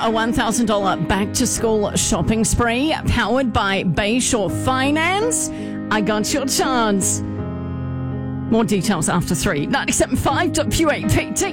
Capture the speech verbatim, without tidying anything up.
a one thousand dollars back-to-school shopping spree powered by Bayshore Finance. I got your chance. More details after three. ninety-seven point five W A P T.